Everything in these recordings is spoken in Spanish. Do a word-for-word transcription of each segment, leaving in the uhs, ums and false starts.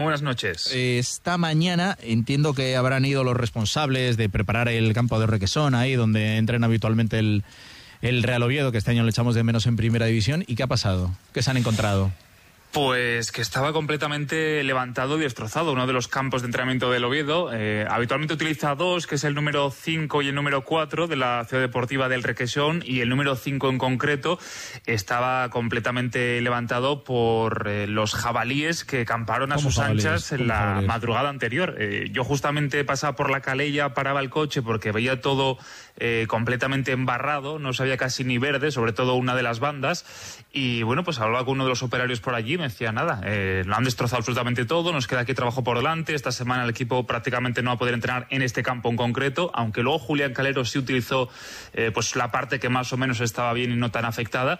Buenas noches. Esta mañana entiendo que habrán ido los responsables de preparar el campo de Requesón, ahí donde entrena habitualmente el, el Real Oviedo, que este año le echamos de menos en Primera División. ¿Y qué ha pasado? ¿Qué se han encontrado? Pues que estaba completamente levantado y destrozado, uno de los campos de entrenamiento del Oviedo. Eh, habitualmente utiliza dos, que es el número cinco y el número cuatro de la Ciudad Deportiva del Requesón, y el número cinco en concreto estaba completamente levantado por eh, los jabalíes que camparon a sus jabalíes? anchas en la jabalíes? madrugada anterior. Eh, yo justamente pasaba por la calella, paraba el coche porque veía todo eh, completamente embarrado, no se veía casi ni verde, sobre todo una de las bandas, y bueno, pues hablaba con uno de los operarios por allí. Me decía, nada, eh, lo han destrozado absolutamente todo, nos queda aquí trabajo por delante, esta semana el equipo prácticamente no va a poder entrenar en este campo en concreto, aunque luego Julián Calero sí utilizó eh, pues la parte que más o menos estaba bien y no tan afectada,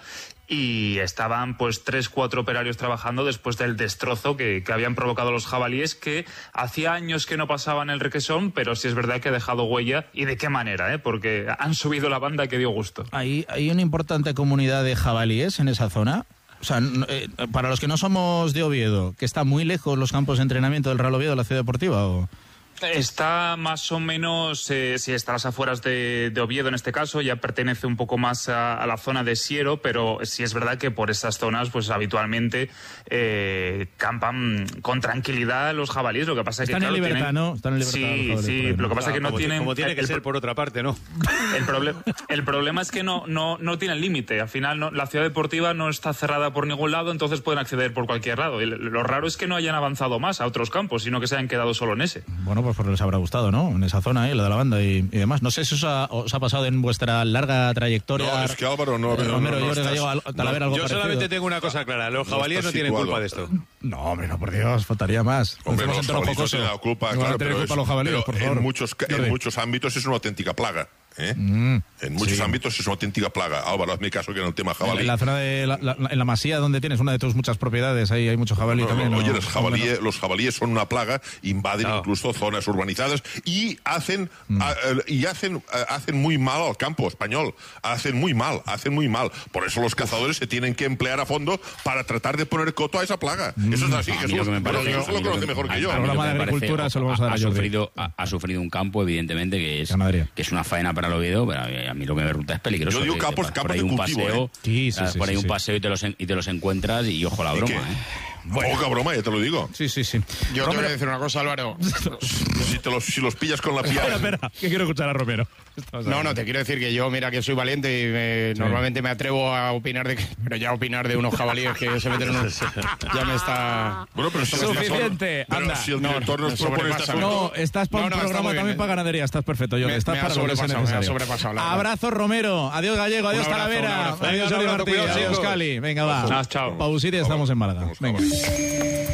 y estaban pues tres, cuatro operarios trabajando después del destrozo que, que habían provocado los jabalíes, que hacía años que no pasaban el Requesón, pero sí es verdad que ha dejado huella, y de qué manera, ¿eh? Porque han subido la banda que dio gusto. ¿Hay, hay una importante comunidad de jabalíes en esa zona? O sea, eh, para los que no somos de Oviedo, ¿que está muy lejos los campos de entrenamiento del Real Oviedo de la Ciudad Deportiva? ¿O? Está más o menos, eh, si está a las afueras de, de Oviedo en este caso, ya pertenece un poco más a, a la zona de Siero, pero sí es verdad que por esas zonas pues habitualmente eh, campan con tranquilidad los jabalíes. Lo que pasa es que están claro, en libertad, tienen... ¿no? Están en libertad. Sí, sí, lo que pasa es que no como tienen... Como tiene que el, ser por otra parte, ¿no? El, proble el problema es que no, no, no tienen límite. Al final no, la Ciudad Deportiva no está cerrada por ningún lado, entonces pueden acceder por cualquier lado. Y lo raro es que no hayan avanzado más a otros campos, sino que se hayan quedado solo en ese. Bueno, pues porque les habrá gustado, ¿no? En esa zona, ¿eh? La de la banda y, y demás. No sé si os ha, os ha pasado en vuestra larga trayectoria. No, es que Álvaro no... Eh, Romero, no, no, Jorge estás, Gallego, Talavera, no, algo yo parecido. solamente tengo una cosa clara, los jabalíes no, no tienen culpa de esto. No, hombre, no, por Dios, faltaría más. Hombre, los jabalíes no tienen la culpa, no claro, pero, pero, culpa es, los jabalíes, pero por favor. en, muchos, en muchos ámbitos es una auténtica plaga. ¿Eh? Mm, en muchos sí. ámbitos es una auténtica plaga. Álvaro, hazme caso que en el tema jabalí. En la zona de la, la, en la Masía, donde tienes una de tus muchas propiedades, ahí hay mucho jabalí no, también. No, ¿no? Oye, los, jabalí, los jabalíes son una plaga, invaden no. incluso zonas urbanizadas y hacen mm. a, y hacen a, hacen muy mal al campo español. Hacen muy mal, hacen muy mal. Por eso los cazadores se tienen que emplear a fondo para tratar de poner coto a esa plaga. Mm. Eso es así, Jesús. Pero Jesús lo conoce mejor que yo. El programa de agricultura se lo vamos a dar a Jordi. Ha sufrido un campo, evidentemente, que es, que es una faena para el Oviedo, pero a mí lo que me resulta es peligroso. Yo digo que, campos, que campos por ahí de un cultivo, paseo, ¿eh? Sí, sí, sí, por ahí sí, un sí. paseo y te, los, y te los encuentras y ojo la broma, ¿eh? Bueno. Poca broma, ya te lo digo. Sí, sí, sí. Yo Romero... te voy a decir una cosa, Álvaro. si, te los, si los pillas con la piel. Espera, espera, que quiero escuchar a Romero. No, no, te quiero decir que yo, mira, que soy valiente y me, sí. normalmente me atrevo a opinar de... Pero ya opinar de unos jabalíes que se meten en unos... Ya me está... Bueno, pero suficiente, pero anda. Si el director no, nos propone esta No, estás para no, un no, programa también para ganadería, estás perfecto, yo. Me, estás me para lo que sea necesario. Abrazo, Romero. Adiós, Gallego. Adiós, Talavera. Adiós, Jordi Martí. Adiós, Cali. Venga, va. Chao. Pausita y estamos en Málaga. Venga.